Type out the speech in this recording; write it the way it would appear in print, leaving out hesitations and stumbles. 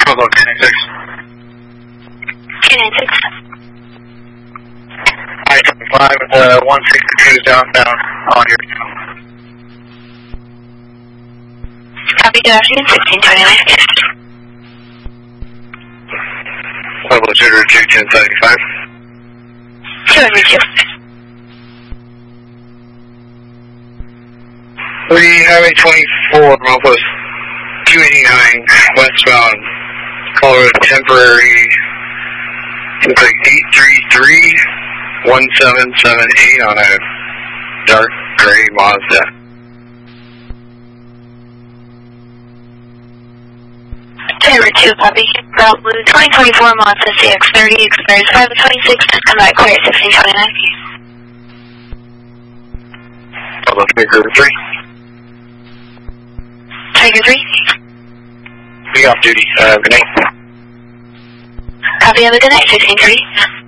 Bravo, K96. K96. I-25 with 162 downbound on your phone. Copy, good afternoon, 1629. Level 21075. 202. We have a 24 Northwest 289 westbound, Colorado temporary, looks like 833-1778 on a dark gray Mazda. Taylor 2, copy. Route Blue 2024 Mazda CX-30, expires 526, come back clear 1629. Hello, Baker 3. Tiger 3. Be off duty. Good night. Copy, have a good night, 1630.